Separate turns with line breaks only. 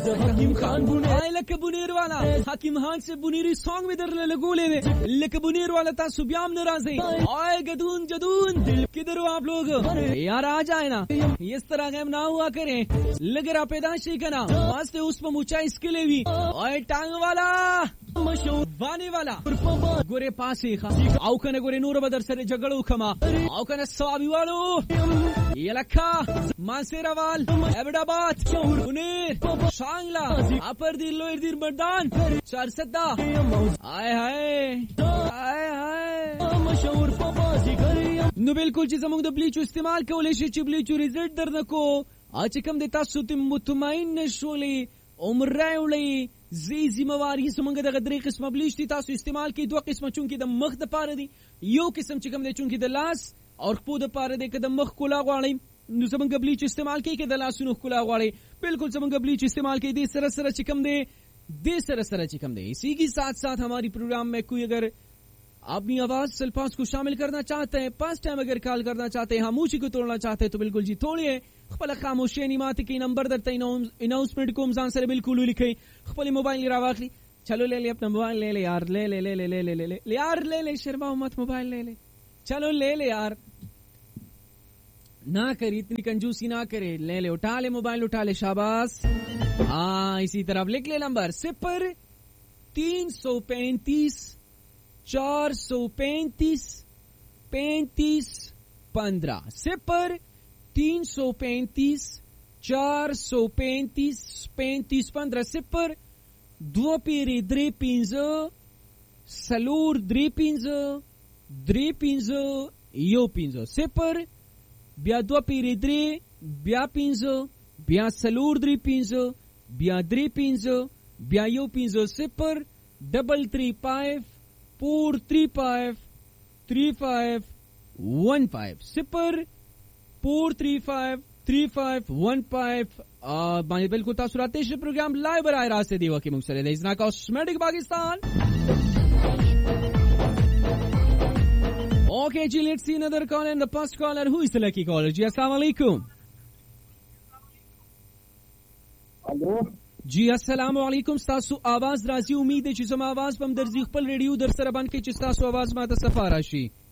حکیم خان بونیر لکه بونیر والا حکیم خان سے بونیری سانگ میں در لگولے وے لکه بونیر والا تاسو بیام ناراضی آئے گدون جدون کدھر ہو آپ لوگ یار آ جائے نا اس طرح غیم نہ ہوا کریں لگ رہا پیدائشی کنا واسطے اس پہ مچا اس کے لئے بھی آئے ٹانگ والا وانی والا گورے پاسی او کنه گورے نور بدر سر جگڑو کما او کنه سوابی والو یلکا مانسیروال ابداباد بونیر شانگلا اپر دیر لویر دیر مردان چارسدہ آئے ہائے آئے ہائے مشہور پاپاسی کری نو بالکل چیز امونگ دا بلیچو استعمال کولی شی چی بلیچو ریزلٹ در نکو آچه کم دیتا سو تی مطمئن نشولی عمر ریولی زی مواری سمنګ دغه درې قسمه بلیچ دي تاسو استعمال کی دوه قسمه چونکی د مخ د پاره دي یو قسم چې کوم دی چونکی د لاس او خپو د پاره دی که د مخ کولا غواړي نو سمنګ بلیچ استعمال کی که د لاسونو کولا غواړي بالکل سمنګ بلیچ استعمال کی دي سره سره چې کوم دی دے سره چې کوم دی اسی کے ساتھ ساتھ ہماری پروگرام میں کوئی اگر اپنی آواز سلپاس کو شامل کرنا چاہتے ہیں پاس ٹائم اگر کال کرنا چاہتے ہیں خاموشی کو توڑنا چاہتے ہیں تو بالکل جی توڑیے خپل خاموشی نیمات کی نمبر درته اناؤنسمنٹ کو ځان سره بالکل لیکي خپل موبایل راواخلي چلو لے لے اپنا موبائل لے لے یار لے لے لے لے لے لے لے یار لے لے شرما مت موبائل لے لے چلو لے لے یار نہ کری اتنی کنجوسی نہ کرے لے لے اٹھا لے موبائل اٹھا لے شاباش ہاں اسی طرح لکھ لے نمبر 0335 435 35 15 0335 435 35 15 دو پیری دری پینزو سلور دری پینزو دری پینزو یو پینزو بیا دو پیری دری بیا پینزو بیا سلور دری پینزو بیا دری پینزو بیا یو پینزو 033 435 35 15 435 3515 باندې بالکل تاسو راته شي پروګرام لایو برای راسته دی وکه موږ سره د ازنا کاسمیټک پاکستان Okay, ji, let's see another caller and the first caller. Who is the lucky caller? Ji, assalamu alaikum.
Hello.
जी अस्सलाम वालेकुम स्तासु आवाज राजी उम्मीद है چې زما आवाज پم درځي خپل ریډیو در سره باندې چې स्तासु आवाज ما ته سفارشي